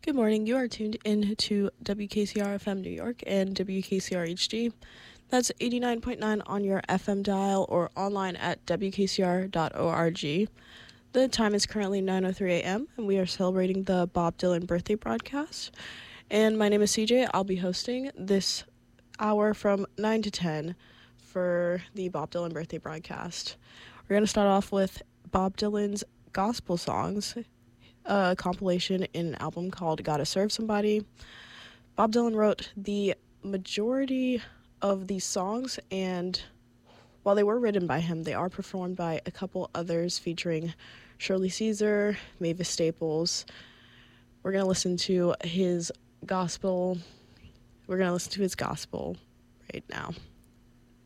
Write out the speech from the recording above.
Good morning. You are tuned in to WKCR FM New York and WKCR HD. That's 89.9 on your FM dial or online at wkcr.org. The time is currently 9:03 a.m. and we are celebrating the Bob Dylan birthday broadcast. And my name is CJ. I'll be hosting this hour from 9 to 10 for the Bob Dylan birthday broadcast. We're going to start off with Bob Dylan's gospel songs, a compilation in an album called Gotta Serve Somebody. Bob Dylan wrote the majority of these songs, and while they were written by him, they are performed by a couple others featuring Shirley Caesar, Mavis Staples. We're going to listen to his gospel. We're going to listen to his gospel right now.